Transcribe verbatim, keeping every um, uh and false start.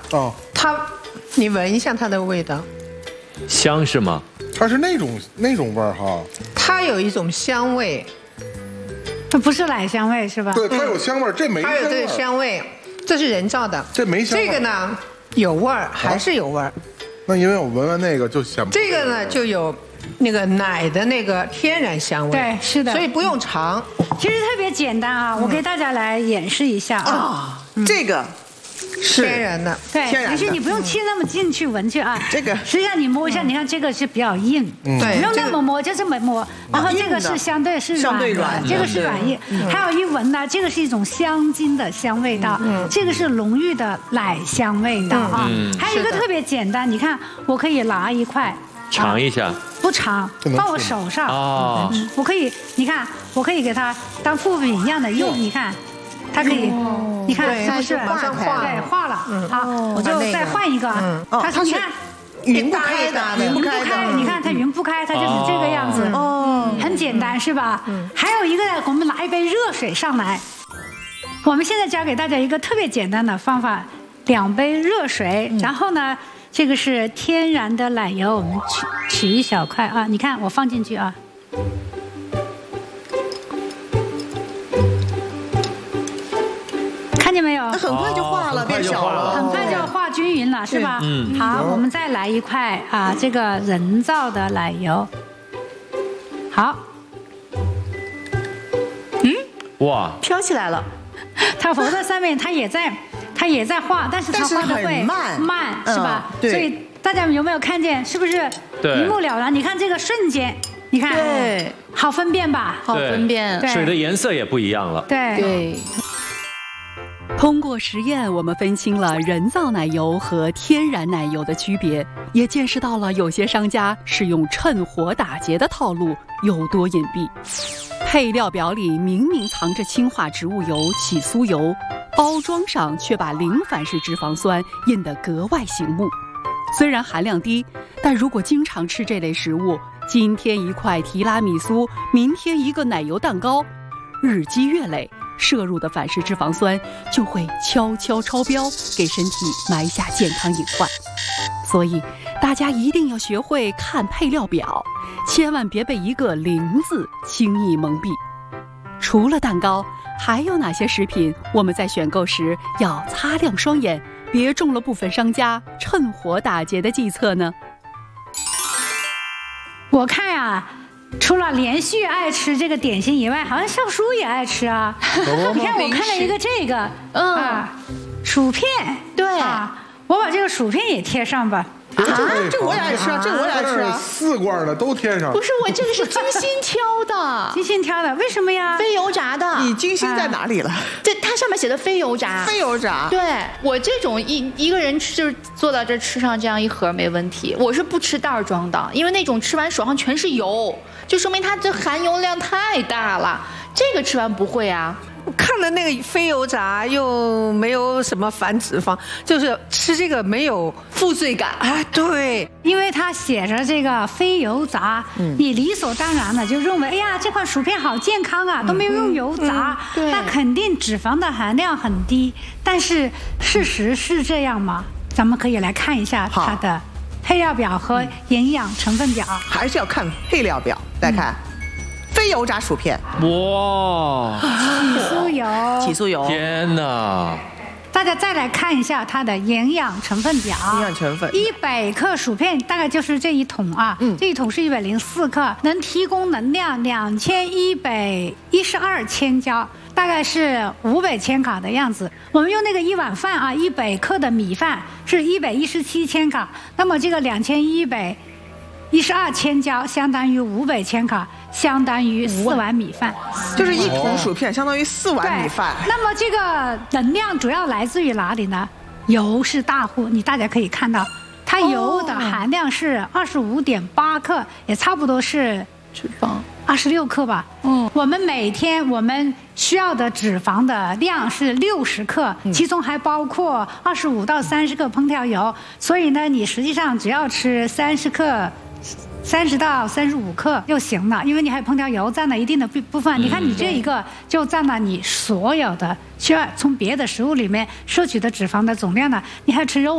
哦， 它，你闻一下它的味道， 香是吗？ 它是那种那种味儿哈。 它有一种香味， 它不是奶香味是吧？ 对，它有香味儿，这没香味儿。 它有这个香味，这是人造的， 这没香味儿。 这个呢有味儿，还是有味儿。 那因为我闻闻那个就想。 这个呢就有那个奶的那个天然香味。 对，是的。 所以不用尝。 其实特别简单啊，我给大家来演示一下啊。 这个。 是天然的， 对，其实你不用亲那么近去闻去啊。 这个实际上你摸一下，你看这个是比较硬， 对， 不用那么摸，就这么摸。然后这个是相对是软的，这个是软硬。还有一闻呢，这个是一种香精的香味道，这个是浓郁的奶香味道啊。还有一个特别简单，你看我可以拿一块尝一下， 不尝，放我手上啊，我可以，你看我可以给它当副饼一样的用，你看。它可以，你看是不是往上画？ 对，画了。好，我就再换一个。它是你看， 匀不开的， 匀不开。你看它匀不开，它就是这个样子。哦，很简单是吧？还有一个呢，我们拿一杯热水上来。我们现在教给大家一个特别简单的方法：两杯热水，然后呢，这个是天然的奶油，我们取取一小块啊。你看我放进去啊。看见没有？ 很快就化了，变小了， 很快就化均匀了，是吧？嗯。好，我们再来一块啊，这个人造的奶油。好。嗯。 哇， 飘起来了。 它浮在上面，它也在，它也在化，但是它化的会慢， 慢是吧？ 对。 所以大家有没有看见？是不是一目了然？你看这个瞬间，你看， 对， 好分辨吧？ 好分辨。 水的颜色也不一样了。 对对。 通过实验，我们分清了人造奶油和天然奶油的区别，也见识到了有些商家使用趁火打劫的套路有多隐蔽。配料表里明明藏着氢化植物油、起酥油，包装上却把零反式脂肪酸印得格外醒目。虽然含量低，但如果经常吃这类食物，今天一块提拉米苏，明天一个奶油蛋糕，日积月累，摄入的反式脂肪酸就会悄悄超标，给身体埋下健康隐患。所以大家一定要学会看配料表，千万别被一个零字轻易蒙蔽。除了蛋糕，还有哪些食品我们在选购时要擦亮双眼，别中了部分商家趁火打劫的计策呢？ 我看啊，除了连续爱吃这个点心以外，好像少叔也爱吃啊。你看，我看了一个这个，嗯啊，薯片， 对啊，我把这个薯片也贴上吧。 啊，这我也爱吃啊，这我也爱吃啊。 四罐的都贴上。 不是，我这个是精心挑的， 精心挑的，为什么呀？ 非油炸的。 你精心在哪里了？ 这它上面写的非油炸。 非油炸。 对，我这种一一个人吃，就是坐到这吃上这样一盒没问题。我是不吃袋装的，因为那种吃完手上全是油，就说明它这含油量太大了。这个吃完不会啊。 看了那个非油炸又没有什么反脂肪，就是吃这个没有负罪感啊。对， 因为它写着这个非油炸，嗯、你理所当然的就认为，哎呀，这款薯片好健康啊，都没有用油炸，嗯嗯、那肯定脂肪的含量很低。但是事实是这样吗？咱们可以来看一下它的配料表和营养成分表， 还是要看配料表。来看。嗯非油炸薯片， 哇！ 起酥油， 起酥油， 天哪！ 大家再来看一下它的营养成分表。 营养成分， 一百克薯片大概就是这一桶啊，嗯、这一桶是一百零四克，能提供能量两千一百一十二千焦，大概是五百千卡的样子。我们用那个一碗饭啊，一百克的米饭是一百一十七千卡，那么这个两千一百一十二千焦相当于五百千卡。相当于四碗米饭， 就是一桶薯片相当于四碗米饭。 那么这个能量主要来自于哪里呢？油是大户，你大家可以看到，它油的含量是二十五点八克，也差不多是脂肪二十六克吧。嗯，我们每天我们需要的脂肪的量是六十克，其中还包括二十五到三十克烹调油，所以呢，你实际上只要吃三十克。三十到三十五克就行了，因为你还有烹调油占了一定的部分。你看你这一个就占了你所有的需要从别的食物里面摄取的脂肪的总量呢，你还吃肉。